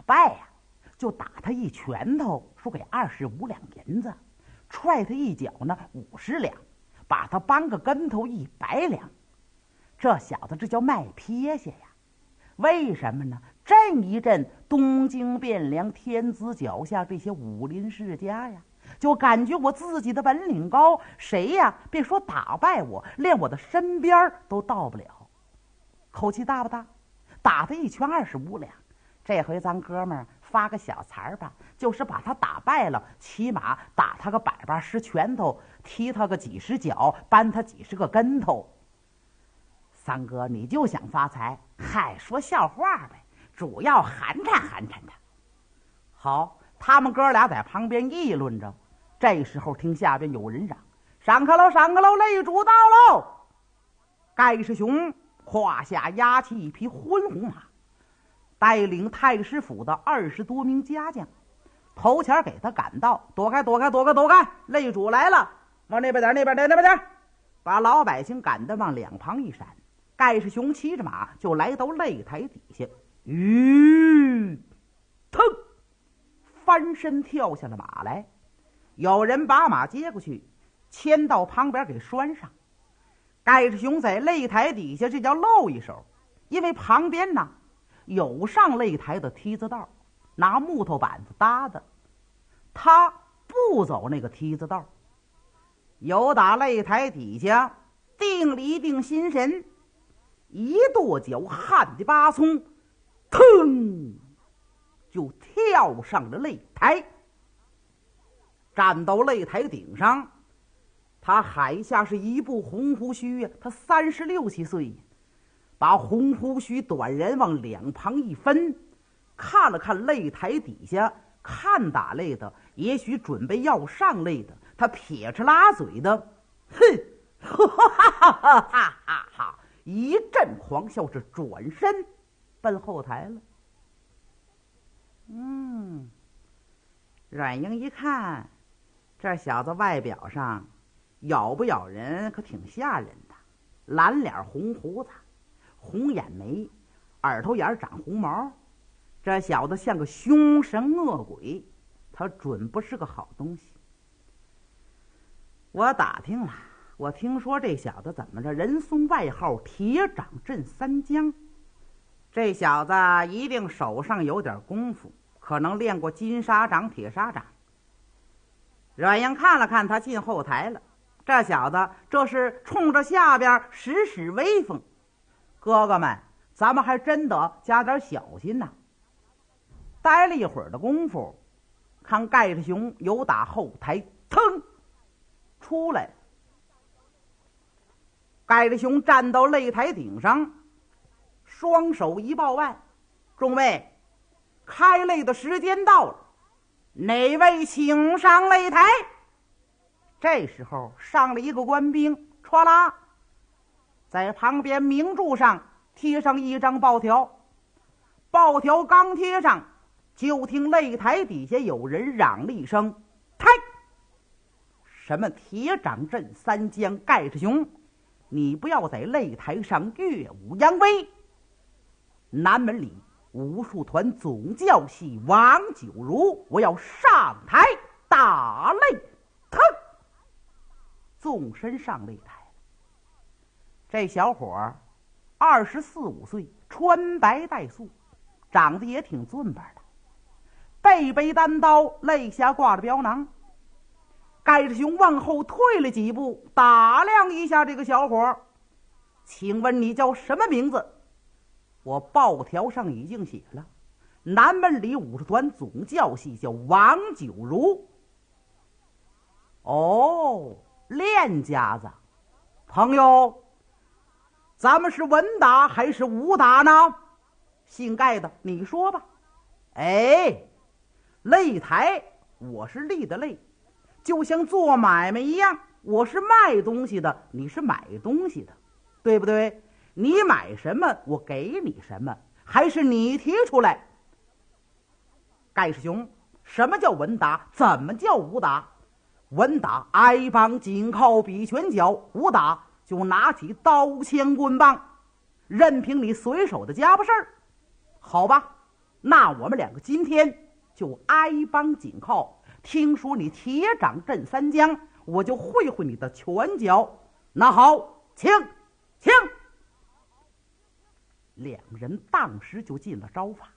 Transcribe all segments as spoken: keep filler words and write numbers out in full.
败呀、啊，就打他一拳头，说给二十五两银子；踹他一脚呢，五十两；把他搬个跟头，一百两。这小子这叫卖撇下呀！为什么呢？震一震东京汴梁天子脚下这些武林世家呀，就感觉我自己的本领高，谁呀别说打败我，连我的身边都到不了。口气大不大？打他一拳二十五两，这回咱哥们儿发个小财吧，就是把他打败了，起码打他个百八十拳头，踢他个几十脚，搬他几十个跟头。三哥，你就想发财？嗨，说笑话呗，主要寒碜寒碜他。好，他们哥俩在旁边议论着。这时候听下边有人嚷：“上课喽，上课喽，擂主到喽！”盖世雄胯下压起一匹浑红马，带领太师府的二十多名家将，头前给他赶到，躲开，躲开，躲开，躲开！擂主来了，往那边点，那边点，那边点，把老百姓赶得往两旁一闪。盖世雄骑着马就来到擂台底下，吁，腾，翻身跳下了马来。有人把马接过去，牵到旁边给拴上。盖世雄在擂台底下，这叫露一手，因为旁边呢有上擂台的梯子道，拿木头板子搭的，他不走那个梯子道。有打擂台底下定了一定心神，一跺脚，汗的八葱，腾就跳上了擂台。站到擂台顶上，他海下是一部红胡须呀，他三十六七岁，把红胡须短髯往两旁一分，看了看擂台底下看打擂的，也许准备要上擂的，他撇着拉嘴的，哼，哈哈哈哈哈哈！一阵狂笑，是转身奔后台了。嗯，阮英一看，这小子外表上咬不咬人，可挺吓人的。蓝脸红胡子，红眼眉，耳朵眼长红毛，这小子像个凶神恶鬼，他准不是个好东西。我打听了，我听说这小子怎么着，人送外号铁掌镇三江。这小子一定手上有点功夫，可能练过金沙掌、铁砂掌。阮英看了看他，进后台了。这小子这是冲着下边使使威风。哥哥们，咱们还真得加点小心呐。待了一会儿的功夫，看盖世雄由打后台腾出来。盖世雄站到擂台顶上，双手一抱腕：“众位，开擂的时间到了，哪位请上擂台？”这时候上了一个官兵，歘啦，在旁边明柱上贴上一张报条。报条刚贴上，就听擂台底下有人嚷了一声：“抬！什么铁掌镇三江盖世雄，你不要在擂台上耀武扬威！”南门里武术团总教戏王九如，我要上台打擂！腾，纵身上擂台。这小伙儿二十四五岁，穿白带素，长得也挺俊巴的，背背单刀，肋下挂着镖囊。盖世雄往后退了几步，打量一下这个小伙儿：“请问你叫什么名字？”我报条上已经写了，南门里武术团总教戏叫王九如。哦，练家子。朋友，咱们是文打还是武打呢？姓盖的，你说吧。哎，擂台我是立的擂，就像做买卖一样，我是卖东西的，你是买东西的，对不对？你买什么我给你什么，还是你提出来。盖世雄，什么叫文打？怎么叫武打？文打挨帮紧靠比拳脚，武打就拿起刀枪棍棒，任凭你随手的家伙事儿。好吧， 那我们两个今天就挨帮紧靠。听说你铁掌镇三江，我就会会你的拳脚。那好，请请。两人当时就进了招法，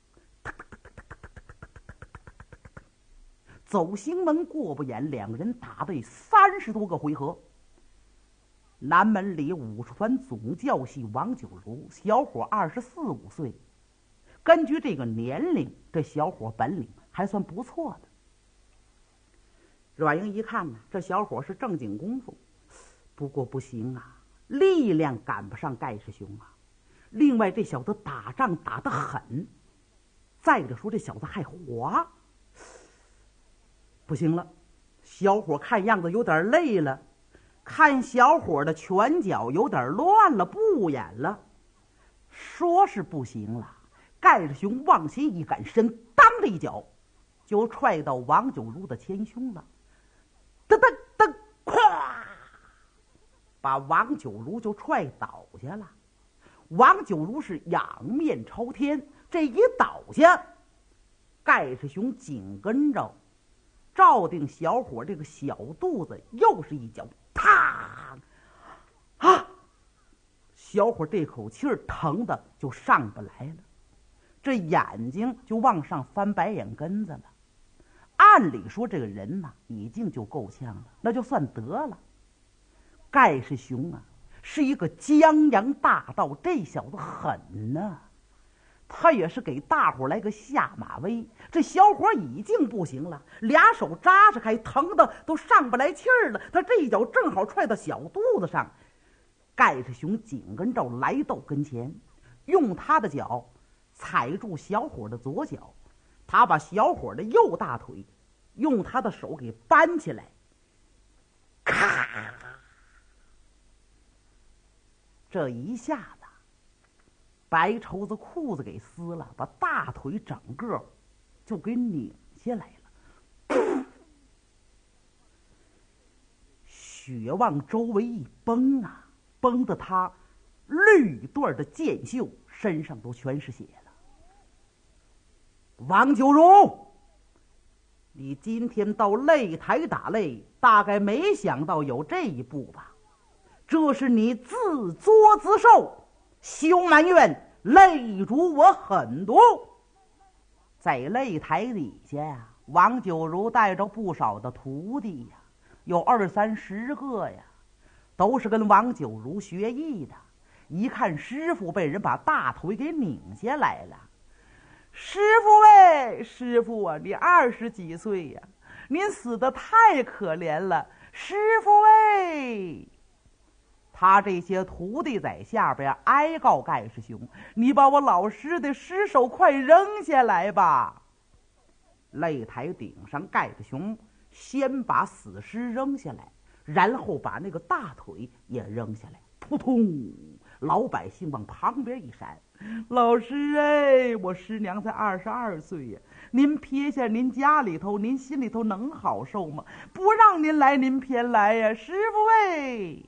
走行门过不眼，两人打对三十多个回合。南门里武术团总教系王九如，小伙二十四五岁，根据这个年龄，这小伙本领还算不错的。阮英一看呢，这小伙是正经功夫，不过不行啊，力量赶不上盖世雄啊。另外这小子打仗打得狠，再者说这小子还滑，不行了。小伙看样子有点累了，看小伙的拳脚有点乱了，不演了。说是不行了，盖世雄往前一赶身，当的一脚就踹到王九如的前胸了，噔噔噔，咵，把王九如就踹倒下了。王九如是仰面朝天，这一倒下，盖世雄紧跟着照定小伙这个小肚子，又是一脚，啪啊！小伙这口气儿疼的就上不来了，这眼睛就往上翻白眼根子了。按理说这个人呐，已经就够呛了，那就算得了。盖世雄啊，是一个江洋大盗，这小子狠呐、啊！他也是给大伙来个下马威。这小伙已经不行了，俩手扎着开，疼的都上不来气儿了。他这一脚正好踹到小肚子上，盖世雄紧跟着来到跟前，用他的脚踩住小伙的左脚，他把小伙的右大腿用他的手给扳起来，咔！这一下子，白绸子裤子给撕了，把大腿整个就给拧下来了。血往周围一崩啊，崩得他绿缎的剑袖身上都全是血了。王九如，你今天到擂台打擂，大概没想到有这一步吧？这是你自作自受，休埋怨擂主我狠毒。在擂台底下呀，王九如带着不少的徒弟呀，有二三十个呀，都是跟王九如学艺的。一看师傅被人把大腿给拧下来了，师傅喂，师傅啊，你二十几岁呀，您死得太可怜了，师傅喂。他这些徒弟在下边哀告盖世雄，你把我老师的尸首快扔下来吧。擂台顶上，盖世雄先把死尸扔下来，然后把那个大腿也扔下来，扑通，老百姓往旁边一闪，老师哎，我师娘才二十二岁呀，您撇下您家里头，您心里头能好受吗？不让您来，您偏来呀，师傅哎。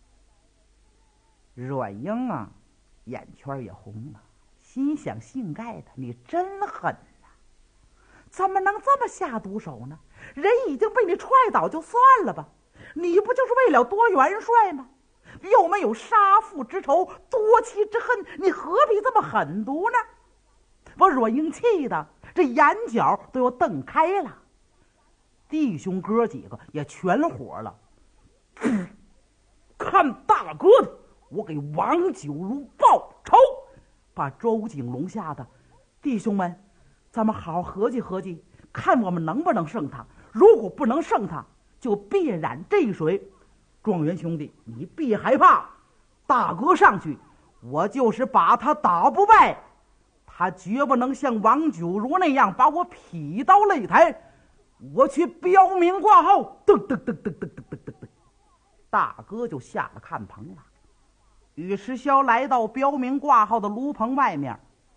阮英啊，眼圈也红了，心想：姓盖的，你真狠呐、啊！怎么能这么下毒手呢？人已经被你踹倒就算了吧，你不就是为了夺元帅吗？又没有杀父之仇、夺妻之恨，你何必这么狠毒呢？把阮英气的这眼角都要瞪开了。弟兄哥几个也全火了，看大哥的！我给王九如报仇！把周景龙吓得，弟兄们，咱们好好合计合计，看我们能不能胜他。如果不能胜他，就别染这水。状元兄弟，你别害怕，大哥上去，我就是把他打不败，他绝不能像王九如那样把我劈到擂台。我去标明挂号，噔噔噔噔噔噔噔噔噔，大哥就下了看棚了。宇石霄来到标明挂号的炉棚外面，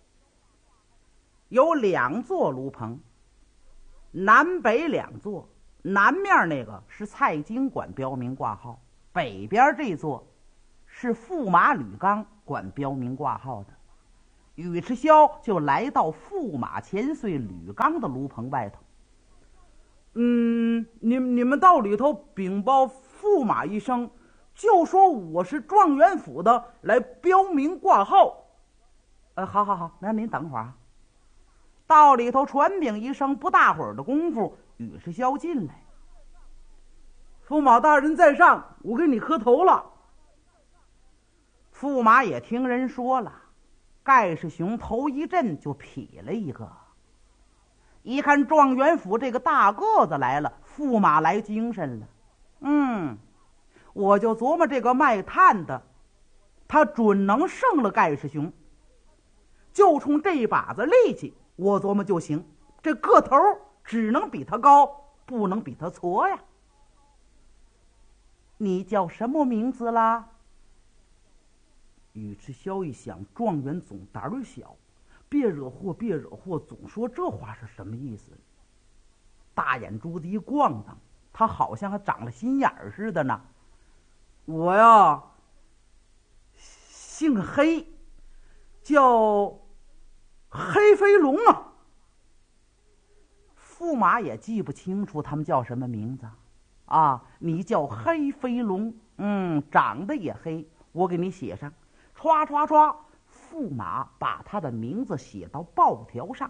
有两座炉棚，南北两座。南面那个是蔡京管标明挂号，北边这座是驸马吕刚管标明挂号的。 尉迟霄就来到驸马千岁吕刚的炉棚外头。嗯，你你们到里头禀报驸马一声，就说我是状元府的，来标明挂号。呃，好好好，那您等会儿啊。到里头传禀一声，不大会儿的功夫，尉迟霄进来。驸马大人在上，我给你磕头了。驸马也听人说了，盖世雄头一阵就痞了一个。一看状元府这个大个子来了，驸马来精神了。嗯，我就琢磨这个卖炭的，他准能胜了盖世雄。就冲这把子力气，我琢磨就行。这个头只能比他高，不能比他矬呀。你叫什么名字啦？尉迟霄一想，状元总胆儿小，别惹祸，别惹祸，总说这话是什么意思？大眼珠子一逛荡，他好像还长了心眼儿似的呢。我呀，姓黑，叫黑飞龙啊。驸马也记不清楚他们叫什么名字啊。你叫黑飞龙，嗯，长得也黑，我给你写上。唰唰唰，驸马把他的名字写到报条上。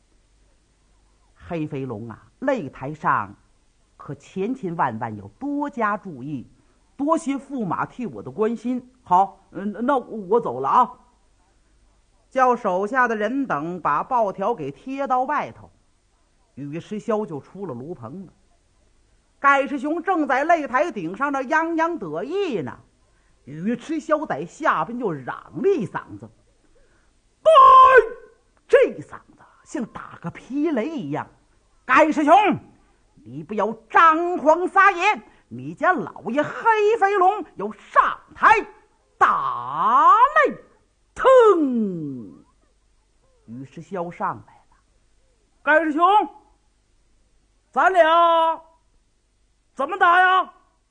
黑飞龙啊，擂台上可千千万万要多加注意，多谢驸马替我的关心。好，嗯，那我走了啊。叫手下的人等把报条给贴到外头，尉迟霄就出了炉棚了。盖世雄正在擂台顶上那洋洋得意呢，尉迟霄在下边就嚷了一嗓子：“对！”这嗓子像打个霹雷一样。盖世雄，你不要张狂撒野，你家老爷黑飞龙要上台打擂！腾！尉迟霄上来了。盖世雄，咱俩怎么打呀？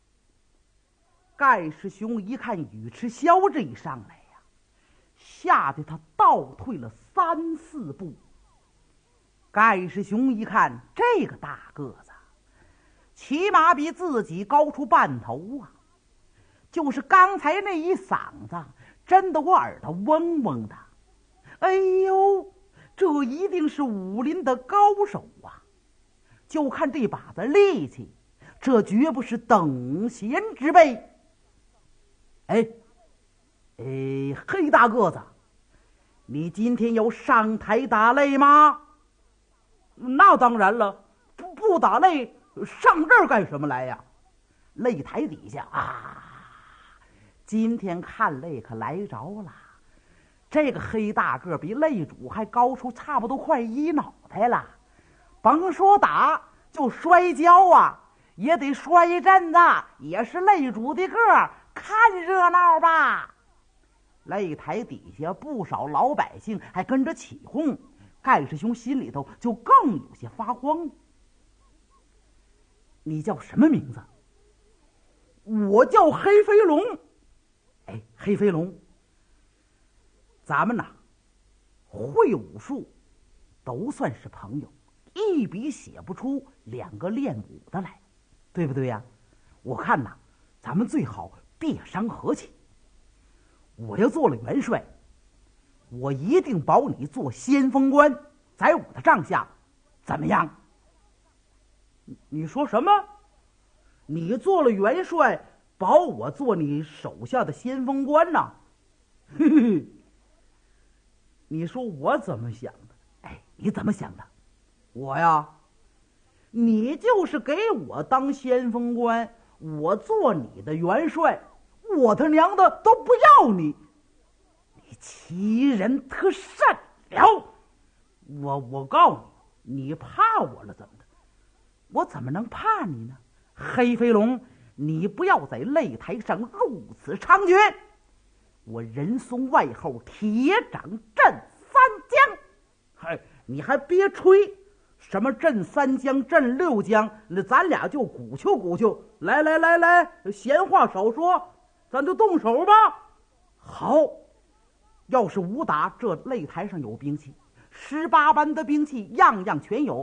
盖世雄一看尉迟霄这一上来呀，吓得他倒退了三四步。盖世雄一看这个大个子，起码比自己高出半头啊！就是刚才那一嗓子，真的我耳朵嗡嗡的。哎呦，这一定是武林的高手啊！就看这把子力气，这绝不是等闲之辈。哎，哎，黑大个子，你今天要上台打擂吗？那当然了，不不打擂，上这儿干什么来呀？擂台底下啊，今天看擂可来着了。这个黑大个比擂主还高出差不多快一脑袋了，甭说打，就摔跤啊，也得摔一阵子，也是擂主的个儿，看热闹吧。擂台底下不少老百姓还跟着起哄，盖世雄心里头就更有些发慌。你叫什么名字？我叫黑飞龙。哎，黑飞龙，咱们呐会武术，都算是朋友，一笔写不出两个练武的来，对不对呀？我看呐，咱们最好别伤和气。我要做了元帅，我一定保你做先锋官，在我的帐下，怎么样？你说什么？你做了元帅，保我做你手下的先锋官呐？嘿嘿，你说我怎么想的？哎，你怎么想的？我呀，你就是给我当先锋官，我做你的元帅，我他娘的都不要你！你欺人特善了！我我告诉你，你怕我了怎么的？我怎么能怕你呢？黑飞龙，你不要在擂台上如此猖獗！我人送外号铁掌镇三江，嗨，你还别吹什么镇三江镇六江，那咱俩就鼓秋鼓秋。来来来来，闲话少说，咱就动手吧。好， 要是武打，这擂台上有兵器，十八般的兵器样样全有。